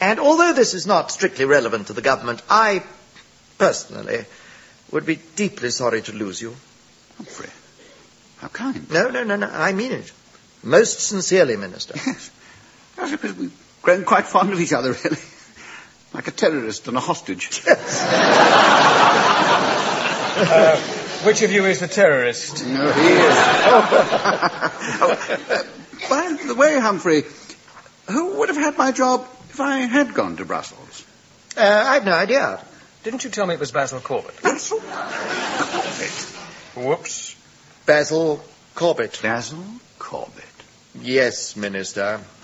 And although this is not strictly relevant to the government, I, personally, would be deeply sorry to lose you. Humphrey, how kind. No, I mean it. Most sincerely, Minister. Yes. I suppose we've grown quite fond of each other, really. Like a terrorist and a hostage. Yes. Which of you is the terrorist? No, he is. By the way, Humphrey, who would have had my job if I had gone to Brussels? I've no idea. Didn't you tell me it was Basil Corbett? Basil Corbett? Whoops. Basil Corbett. Basil Corbett. Yes, Minister.